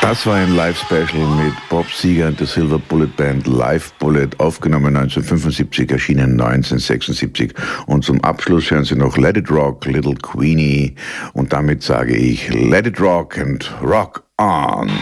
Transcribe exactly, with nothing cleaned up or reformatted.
Das war ein Live-Special mit Bob Seger und der Silver Bullet Band, Live Bullet, aufgenommen neunzehnhundertfünfundsiebzig, erschienen neunzehnhundertsechsundsiebzig. Und zum Abschluss hören Sie noch Let It Rock, Little Queenie. Und damit sage ich Let It Rock and Rock on.